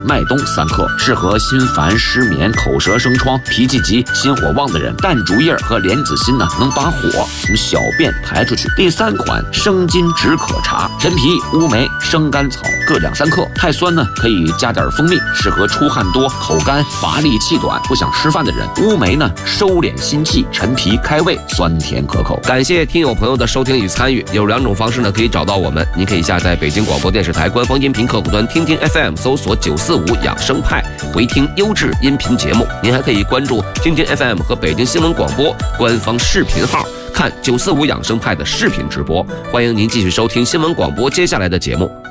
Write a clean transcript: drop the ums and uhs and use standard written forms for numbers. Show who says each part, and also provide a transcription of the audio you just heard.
Speaker 1: 麦冬3克，适合心烦、失眠、口舌生疮、脾气急、心火旺的人。淡竹叶和莲子心呢，能把火从小便排出去。第3款生津止渴茶，陈皮、乌梅、生甘草各2-3克。太酸呢，可以加点蜂蜜，适合出汗多、口干、乏力、气短、不想吃饭的人。乌梅呢，收敛心气，陈皮开胃，酸甜可口。
Speaker 2: 感谢听友朋友的收听与参与，有2种方式呢可以找到我们，您可以下载北京广播电视台官方音频客户端听听 FM， 搜索945养生派，回听优质音频节目。您还可以关注听听 FM 和北京新闻广播官方视频号，看945养生派的视频直播。欢迎您继续收听新闻广播接下来的节目。